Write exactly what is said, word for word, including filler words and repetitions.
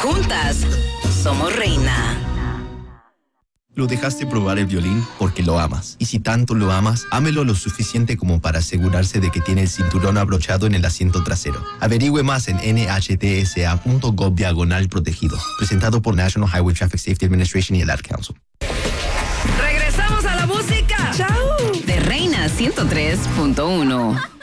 Juntas, somos reina. Lo dejaste probar el violín porque lo amas. Y si tanto lo amas, ámelo lo suficiente como para asegurarse de que tiene el cinturón abrochado en el asiento trasero. Averigüe más en N H T S A punto gov diagonal protegido. Presentado por National Highway Traffic Safety Administration y el Ad Council. Regresamos a la música. ¡Chao! De Reina ciento tres punto uno.